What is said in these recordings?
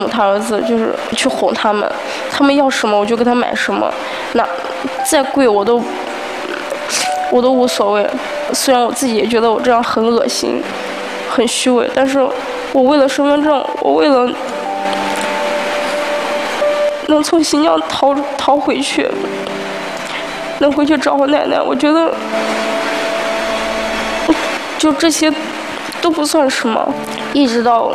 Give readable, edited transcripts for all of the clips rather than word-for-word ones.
他儿子就是去哄他们，他们要什么我就给他买什么，那再贵我都无所谓。虽然我自己也觉得我这样很恶心很虚伪，但是我为了身份证，我为了能从新疆逃回去，能回去找我奶奶，我觉得就这些都不算什么。一直到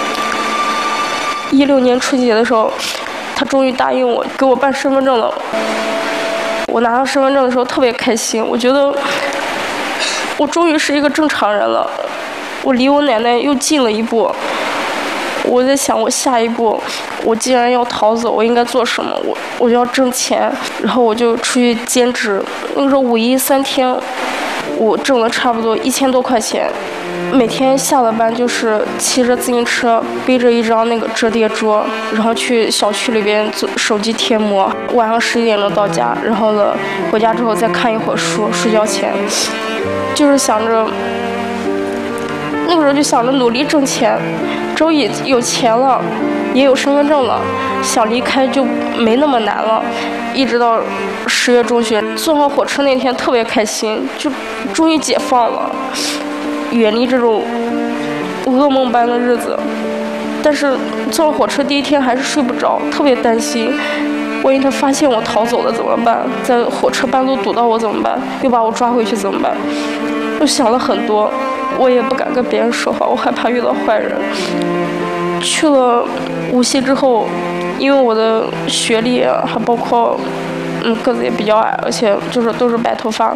16年春节的时候，他终于答应我给我办身份证了。我拿到身份证的时候特别开心，我觉得我终于是一个正常人了，我离我奶奶又近了一步。我在想，我下一步，我既然要逃走，我应该做什么？我就要挣钱，然后我就出去兼职。那个时候5一3天，我挣了差不多1000多块钱。每天下了班就是骑着自行车，背着一张那个折叠桌，然后去小区里边做手机贴膜。晚上11点钟到家，然后呢，回家之后再看一会儿书，睡觉前，就是想着，那个时候就想着努力挣钱，之后也有钱了，也有身份证了，想离开就没那么难了。一直到10月中旬，坐上火车那天特别开心，就终于解放了。远离这种噩梦般的日子，但是坐上火车第一天还是睡不着，特别担心，万一他发现我逃走了怎么办？在火车半路堵到我怎么办？又把我抓回去怎么办？我想了很多，我也不敢跟别人说话，我害怕遇到坏人。去了无锡之后，因为我的学历还包括个子也比较矮，而且就是都是白头发，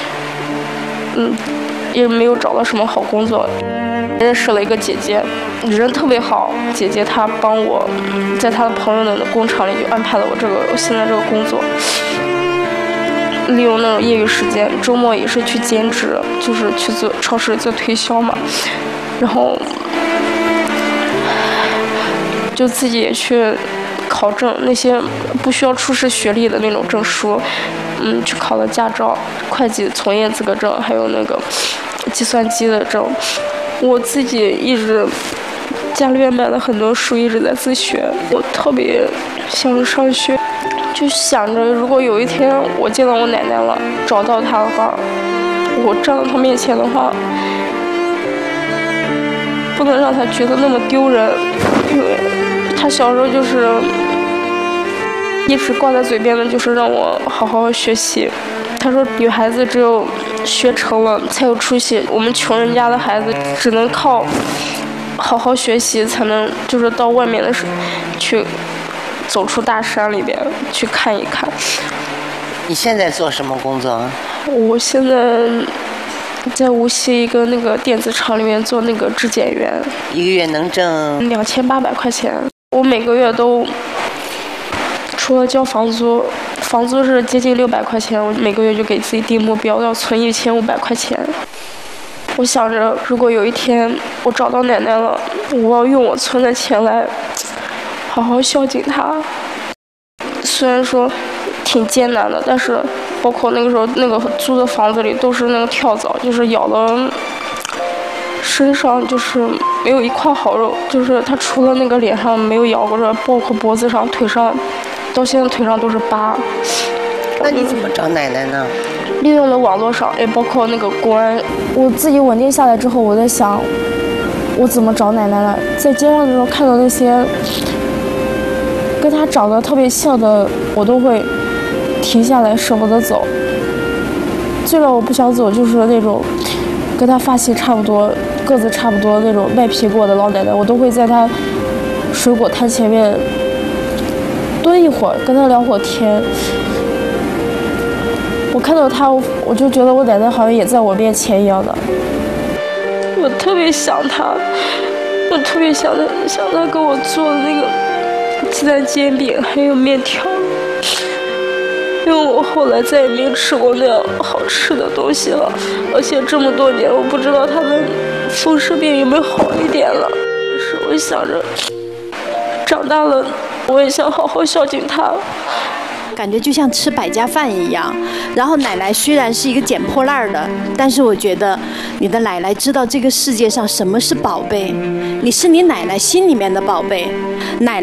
也没有找到什么好工作。认识了一个姐姐，人特别好，姐姐她帮我在她的朋友的工厂里就安排了我现在这个工作。利用那种业余时间，周末也是去兼职，就是去做超市做推销嘛，然后就自己也去考证那些不需要出示学历的那种证书，去考了驾照、会计从业资格证，还有那个计算机的证。我自己一直家里面买了很多书，一直在自学。我特别想上学，就想着如果有一天我见到我奶奶了，找到她的话，我站到她面前的话，不能让她觉得那么丢人，因为她小时候就是一直挂在嘴边的就是让我好好学习。她说女孩子只有学成了才有出息，我们穷人家的孩子只能靠好好学习才能就是到外面的去走出大山里边去看一看。 你现在做什么工作？ 我现在在无锡一个那个电子厂里面做那个质检员， 一个月能挣 2800块钱。我每个月都除了交房租是接近600块钱，我每个月就给自己定目标要存1500块钱。我想着如果有一天我找到奶奶了，我要用我存的钱来好好孝敬她。虽然说挺艰难的，但是包括那个时候那个租的房子里都是那个跳蚤，就是咬了身上就是没有一块好肉，就是它除了那个脸上没有咬过，包括脖子上、腿上，到现在腿上都是疤。 那你怎么找奶奶呢？ 利用了网络上，也包括那个公安。我自己稳定下来之后，我在想，我怎么找奶奶了？在街上的时候看到那些跟她长得特别像的，我都会停下来，舍不得走。最让我不想走就是那种跟她发型差不多、个子差不多那种卖苹果的老奶奶，我都会在她水果摊前面蹲一会儿，跟她聊会儿天。我看到她，我就觉得我奶奶好像也在我面前一样的。我特别想她，我特别想她给我做的那个鸡蛋煎饼还有面条，因为我后来再也没有吃过那样好吃的东西了，而且这么多年我不知道她的风湿病有没有好一点了。是我想着长大了我也想好好孝敬她。 感觉就像吃百家饭一样，然后奶奶虽然是一个捡破烂的，但是我觉得你的奶奶知道这个世界上什么是宝贝，你是你奶奶心里面的宝贝。奶